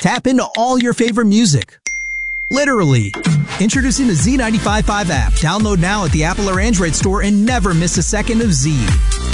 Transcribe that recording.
Tap into all your favorite music. Literally. Introducing the Z95.5 app. Download now at the Apple or Android store and never miss a second of Z.